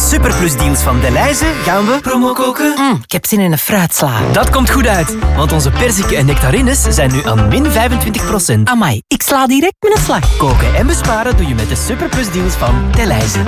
Superplus deals van Delhaize gaan we promo koken. Ik heb zin in een fruitsla. Dat komt goed uit, want onze perziken en nectarines zijn nu aan min 25%. Amai, ik sla direct met een slag. Koken en besparen doe je met de Superplus deals van Delhaize.